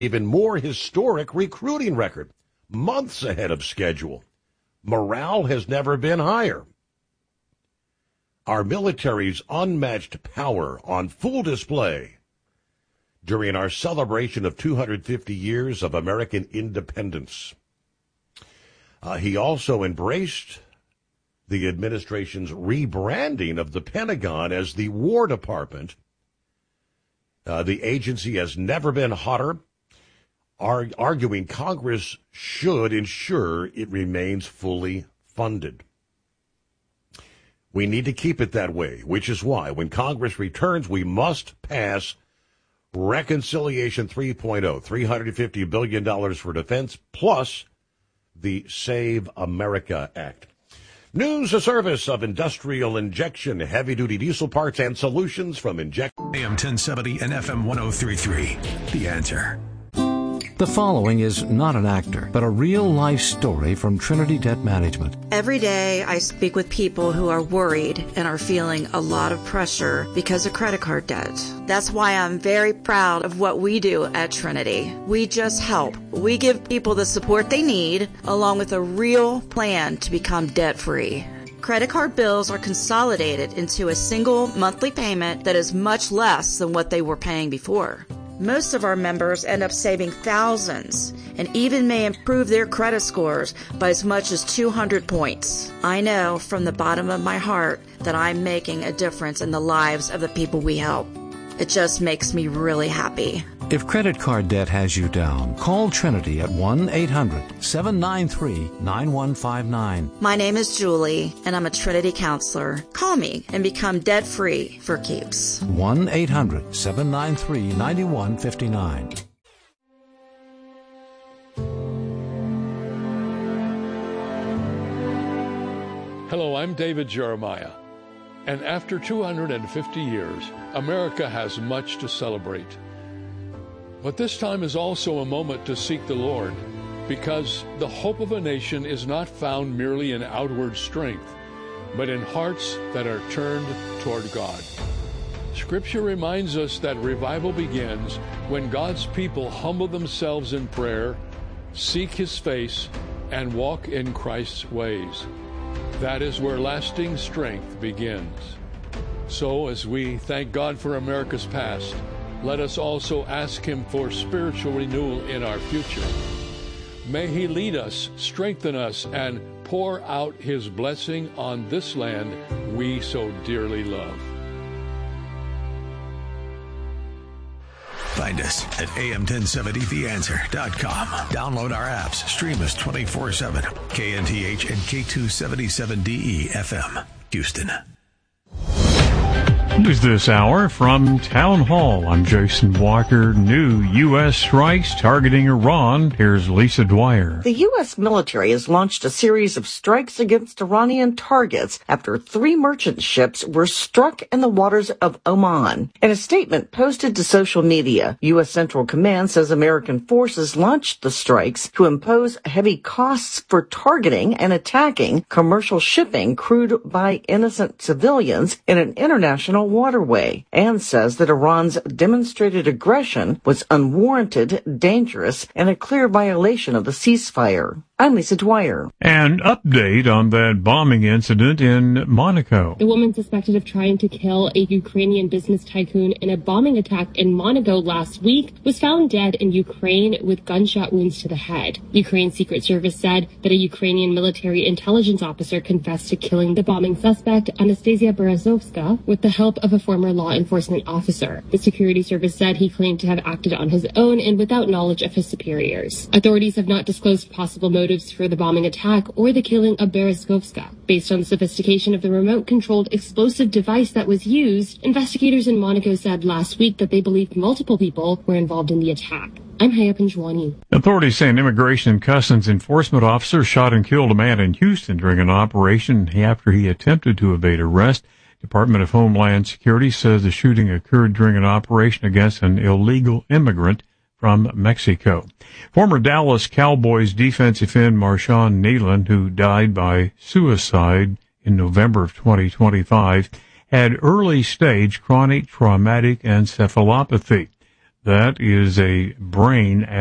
even more historic recruiting record, months ahead of schedule. Morale has never been higher. Our military's unmatched power on full display during our celebration of 250 years of American independence. He also embraced the administration's rebranding of the Pentagon as the War Department. The agency has never been hotter, arguing Congress should ensure it remains fully funded. We need to keep it that way, which is why when Congress returns, we must pass Reconciliation 3.0, $350 billion for defense, plus the Save America Act. News, a service of Industrial Injection, heavy-duty diesel parts and solutions from Inject. AM 1070 and FM 103.3. The Answer. The following is not an actor, but a real-life story from Trinity Debt Management. Every day I speak with people who are worried and are feeling a lot of pressure because of credit card debt. That's why I'm very proud of what we do at Trinity. We just help. We give people the support they need, along with a real plan to become debt-free. Credit card bills are consolidated into a single monthly payment that is much less than what they were paying before. Most of our members end up saving thousands and even may improve their credit scores by as much as 200 points. I know from the bottom of my heart that I'm making a difference in the lives of the people we help. It just makes me really happy. If credit card debt has you down, call Trinity at 1-800-793-9159. My name is Julie, and I'm a Trinity counselor. Call me and become debt-free for keeps. 1-800-793-9159. Hello, I'm David Jeremiah. And after 250 years, America has much to celebrate. But this time is also a moment to seek the Lord, because the hope of a nation is not found merely in outward strength, but in hearts that are turned toward God. Scripture reminds us that revival begins when God's people humble themselves in prayer, seek His face, and walk in Christ's ways. That is where lasting strength begins. So, as we thank God for America's past, let us also ask Him for spiritual renewal in our future. May He lead us, strengthen us, and pour out His blessing on this land we so dearly love. Find us at am1070theanswer.com. Download our apps. Stream us 24/7. KNTH and K277DE FM, Houston. News this hour from Town Hall. I'm Jason Walker. New U.S. strikes targeting Iran. Here's Lisa Dwyer. The U.S. military has launched a series of strikes against Iranian targets after 3 merchant ships were struck in the waters of Oman. In a statement posted to social media, U.S. Central Command says American forces launched the strikes to impose heavy costs for targeting and attacking commercial shipping crewed by innocent civilians in an international waterway, and says that Iran's demonstrated aggression was unwarranted, dangerous, and a clear violation of the ceasefire. I'm Lisa Dwyer. An update on that bombing incident in Monaco. The woman suspected of trying to kill a Ukrainian business tycoon in a bombing attack in Monaco last week was found dead in Ukraine with gunshot wounds to the head. Ukraine's Secret Service said that a Ukrainian military intelligence officer confessed to killing the bombing suspect, Anastasia Berezovska, with the help of a former law enforcement officer. The security service said he claimed to have acted on his own and without knowledge of his superiors. Authorities have not disclosed possible motives for the bombing attack or the killing of Berezovska. Based on the sophistication of the remote-controlled explosive device that was used, investigators in Monaco said last week that they believed multiple people were involved in the attack. I'm Haya Panjwani. Authorities say an Immigration and Customs Enforcement officer shot and killed a man in Houston during an operation after he attempted to evade arrest. Department of Homeland Security says the shooting occurred during an operation against an illegal immigrant from Mexico. Former Dallas Cowboys defensive end Marshawn Kneeland, who died by suicide in November of 2025, had early-stage chronic traumatic encephalopathy. That is a brain